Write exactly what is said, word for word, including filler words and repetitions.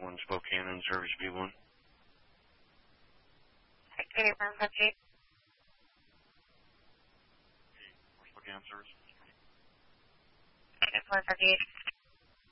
one Spokane in service B one. eight one five eight. Spokane service. eight one five eight.